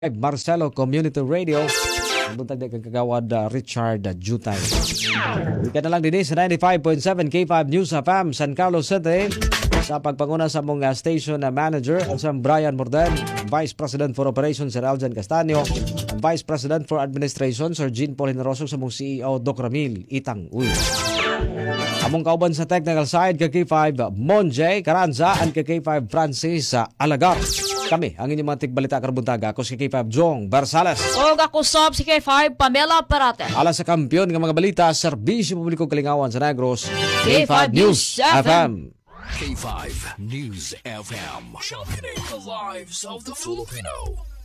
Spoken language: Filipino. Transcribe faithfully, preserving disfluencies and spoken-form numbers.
Marcelo Community Radio. Buntag na kagawad uh, Richard uh, Jutay. Ika na lang din sa ninety-five point seven K five News F M San Carlos City. Sa pagpanguna sa mong uh, station uh, manager, Sam Brian Morden, Vice President for Operations Sir Aljan Castaño, Vice President for Administration Sir Jean Paul Generoso sa mong C E O Doc Ramil Itang Uy. Among kauban sa technical side kay K five Monjay Caranza and kay K five Francis uh, Alagar. Kami, ang inyong mga tigbalita karbuntaga. Ako si K five Jong Barsales. O ako sab si K five Pamela Parate. Ala sa kampiyon ng mga balita, Serbisyo Publiko Kalingawan sa Negros, K five News F M. K five News F M. Sharpening the lives of the Filipino.